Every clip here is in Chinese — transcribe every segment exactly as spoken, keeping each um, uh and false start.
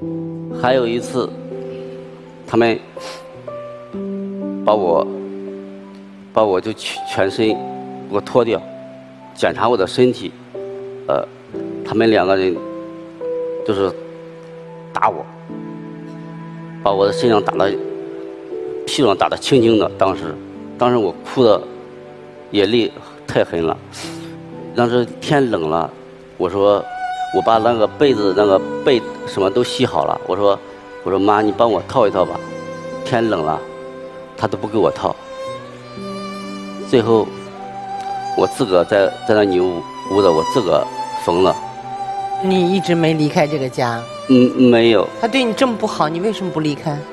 还有一次，他们把我把我就全身给我脱掉，检查我的身体，呃，他们两个人就是打我，把我的身上打得屁股上打得青青的。当时，当时我哭的也泪太狠了。当时天冷了，我说我把那个被子那个被什么都洗好了，我说我说妈，你帮我套一套吧。天冷了，他都不给我套。最后我自个在在那扭屋子，我自个缝了。 你一直没离开这个家？ 嗯，没有。 他对你这么不好，你为什么不离开？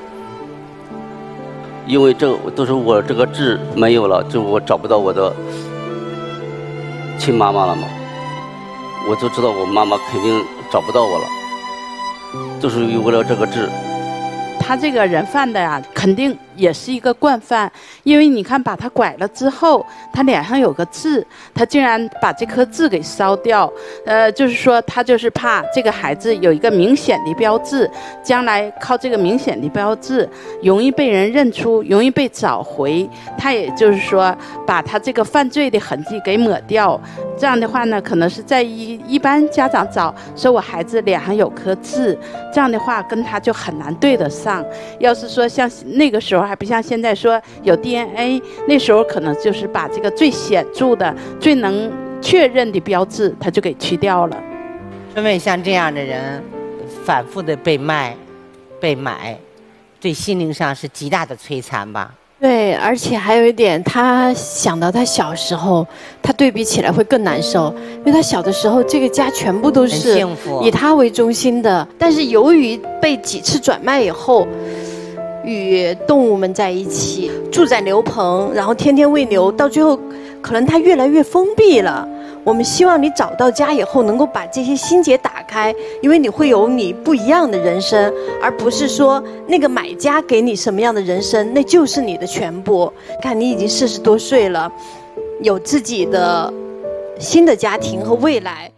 因为这都是我这个痣没有了，就我找不到我的亲妈妈了嘛。我就知道我妈妈肯定找不到我了，就是为了这个痣。 他这个人贩的呀，肯定也是一个惯犯，因为你看把他拐了之后，他脸上有个痣，他竟然把这颗痣给烧掉，呃，就是说他就是怕这个孩子有一个明显的标志，将来靠这个明显的标志容易被人认出，容易被找回，他也就是说把他这个犯罪的痕迹给抹掉。这样的话呢，可能是在一一般家长找说我孩子脸上有颗痣，这样的话跟他就很难对得上。要是说像那个时候还不像现在说有 D N A， 那时候可能就是把这个最显著的、最能确认的标志，他就给去掉了。 因为像这样的人，反复的被卖、被买，对心灵上是极大的摧残吧。 对，而且还有一点，他想到他小时候，他对比起来会更难受，因为他小的时候这个家全部都是以他为中心的，但是由于被几次转卖以后，与动物们在一起，住在牛棚，然后天天喂牛，到最后可能他越来越封闭了。我们希望你找到家以后能够把这些心结打开，因为你会有你不一样的人生，而不是说那个买家给你什么样的人生，那就是你的全部。看你已经四十多岁了，有自己的新的家庭和未来。